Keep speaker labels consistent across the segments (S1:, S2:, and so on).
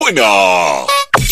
S1: Bueno.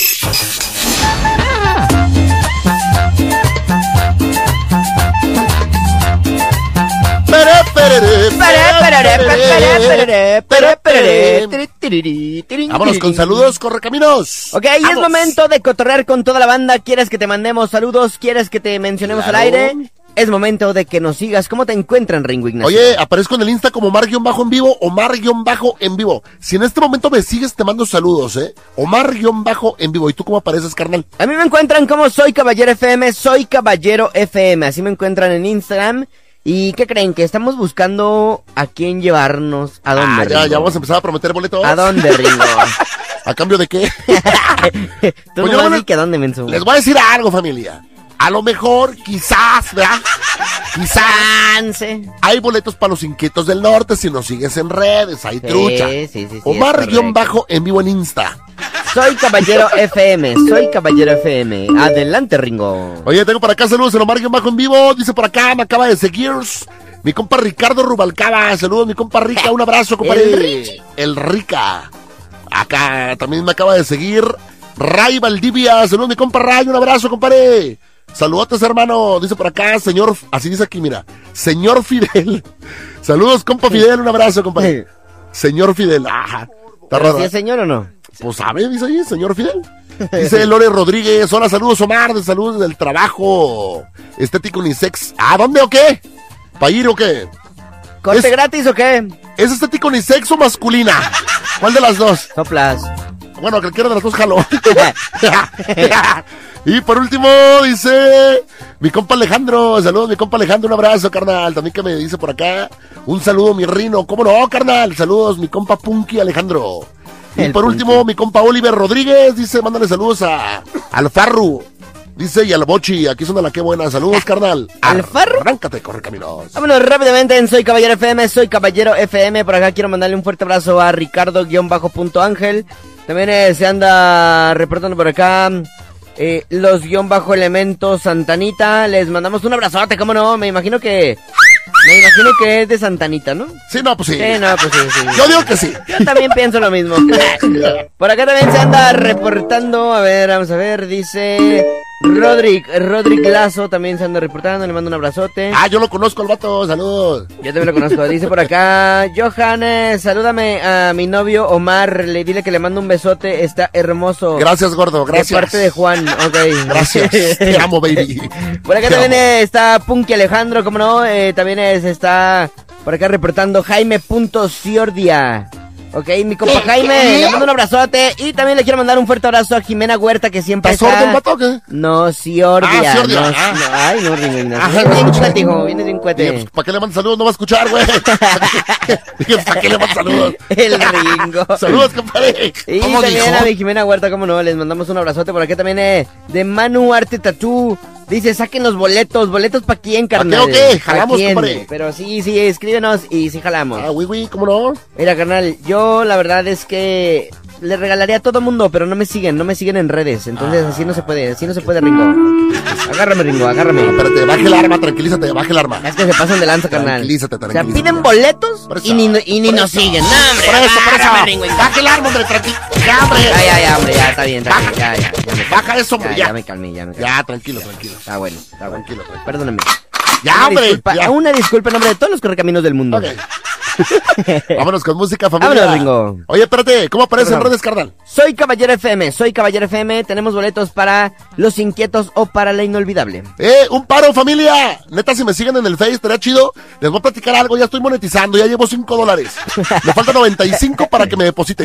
S2: Vámonos con saludos, Correcaminos.
S3: Ok, y es momento de cotorrear con toda la banda. ¿Quieres que te mandemos saludos? ¿Quieres que te mencionemos al aire? Es momento de que nos sigas. ¿Cómo te encuentran, Ringo Ignacio?
S2: Oye, aparezco en el Insta como Omar-en vivo, Omar-en vivo. Si en este momento me sigues, te mando saludos, Omar-en vivo. ¿Y tú cómo apareces, carnal?
S3: A mí me encuentran como Soy Caballero FM, Soy Caballero FM. Así me encuentran en Instagram. ¿Y qué creen? Que estamos buscando a quién llevarnos. ¿A dónde, Ringo?
S2: Ya vamos a empezar a prometer boletos.
S3: ¿A dónde, Ringo?
S2: ¿A cambio de qué?
S3: Tú no vas a decir que a dónde, menso.
S2: Les voy a decir algo, familia. A lo mejor, quizás, ¿verdad? Quizás hay boletos para los inquietos del norte si nos sigues en redes, hay trucha.
S3: Sí,
S2: Omar-en vivo en Insta.
S3: Soy Caballero FM, Soy Caballero FM. Adelante, Ringo.
S2: Oye, tengo por acá saludos en Omar-en vivo. Dice por acá, me acaba de seguir mi compa Ricardo Rubalcaba. Saludos, mi compa Rica, un abrazo, compadre. El Rica. Acá también me acaba de seguir Ray Valdivia. Saludos, mi compa Ray, un abrazo, compadre. Saludotes, hermano. Dice por acá, señor, así dice aquí, mira, señor Fidel. Saludos, compa Fidel, un abrazo, compadre. Señor Fidel. Ajá. ¿Está raro?
S3: ¿Sí es señor o no?
S2: Pues sabe, dice ahí, señor Fidel. Dice Lore Rodríguez, hola, saludos Omar, de saludos del trabajo. Estético Unisex. ¿A dónde o qué? ¿Para ir o qué?
S3: ¿Corte gratis o qué?
S2: ¿Es estético unisex o masculina? ¿Cuál de las dos?
S3: Soplas.
S2: Bueno, cualquiera de las dos jaló. Y por último, dice mi compa Alejandro. Saludos, mi compa Alejandro, un abrazo, carnal. También que me dice por acá, un saludo, mi Rino. ¿Cómo no, carnal? Saludos, mi compa Punky Alejandro. Y por último, mi compa Oliver Rodríguez. Dice, mándale saludos al Farru. Dice, y al Bochi, aquí son de la que buena. Saludos, carnal.
S3: ¿Al Farru?
S2: Arráncate, Correcaminos.
S3: Vámonos rápidamente en Soy Caballero FM, Soy Caballero FM. Por acá quiero mandarle un fuerte abrazo a Ricardo-Ángel. También se anda reportando por acá los _elementos Santanita. Les mandamos un abrazote, ¿cómo no? Me imagino que es de Santanita, ¿no?
S2: Sí, no, pues sí.
S3: Sí.
S2: Yo digo que sí.
S3: Yo también pienso lo mismo. Por acá también se anda reportando. A ver, vamos a ver, dice Rodrick Lazo también se anda reportando, le mando un abrazote.
S2: Yo lo conozco al vato, saludos.
S3: Yo también lo conozco, dice por acá Johan, salúdame a mi novio Omar, dile que le mando un besote, está hermoso.
S2: Gracias, gordo, gracias.
S3: De parte de Juan, ok.
S2: Gracias, te amo, baby.
S3: Por acá también está Punky Alejandro, como no, también está por acá reportando Jaime.Ciordia. Ok, mi compa Jaime, le mando un abrazote. Y también le quiero mandar un fuerte abrazo a Jimena Huerta, que siempre está...
S2: ¿Estás sordo el vato o qué?
S3: No, Ciordia.
S2: Ciordia.
S3: No, ay, no, Ringo Ignacio. Vienes bien cuete, hijo, vienes bien cuete.
S2: Pues, ¿para qué le mandas saludos? No va a escuchar, güey. ¿Para qué le mandas saludos?
S3: El Ringo.
S2: Saludos, compadre.
S3: Y también a mi Jimena Huerta, como no, les mandamos un abrazote. Por acá también de Manu Arte Tatú. Dice, saquen los boletos ¿para quién, carnal?
S2: ¿Para qué? ¿Jalamos, compadre?
S3: Pero sí, escríbenos y sí jalamos.
S2: ¿Cómo no?
S3: Mira, carnal, yo la verdad es que le regalaría a todo mundo, pero no me siguen en redes. Entonces así no se puede, Ringo. Agárrame, Ringo, agárrame.
S2: No, espérate, baje el arma, tranquilízate, baje el arma.
S3: Es que se pasan de lanza, carnal.
S2: Tranquilízate.
S3: O sea, piden boletos y ni nos siguen. No, hombre,
S2: por eso.
S3: Ringo.
S2: Baje el arma, hombre, tranquilo. Ya, hombre.
S3: Ya, hombre, ya, está bien, ya.
S2: Baja eso, hombre,
S3: ya me calmé.
S2: Ya, tranquilo.
S3: Está bueno.
S2: Tranquilo.
S3: Perdóname.
S2: Ya, hombre.
S3: Una disculpa en nombre de todos los correcaminos del mundo.
S2: Okay. Vámonos con música, familia.
S3: Vámonos, Ringo.
S2: Oye, espérate, ¿cómo aparece en redes, carnal?
S3: Soy Caballero FM. Tenemos boletos para Los Inquietos o para La Inolvidable.
S2: Un paro, familia. Neta, si me siguen en el Face, estaría chido. Les voy a platicar algo, ya estoy monetizando, ya llevo $5. Me faltan 95 para que me depositen.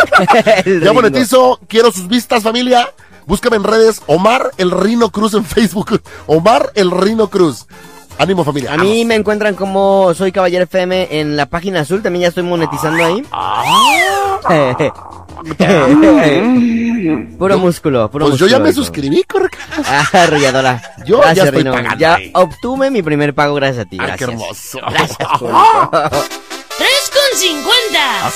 S2: Ya monetizo, quiero sus vistas, familia. Búscame en redes, Omar el Rino Cruz en Facebook. Omar el Rino Cruz. Ánimo, familia.
S3: A mí me encuentran como Soy Caballero FM en la página azul. También ya estoy monetizando ahí. Puro músculo.
S2: Pues yo ya me suscribí, correcto.
S3: Arrolladora.
S2: Yo
S3: gracias,
S2: ya estoy
S3: Rino.
S2: pagando.
S3: Ya obtuve mi primer pago gracias a ti. Gracias.
S2: Qué hermoso.
S3: Gracias,
S4: 3.50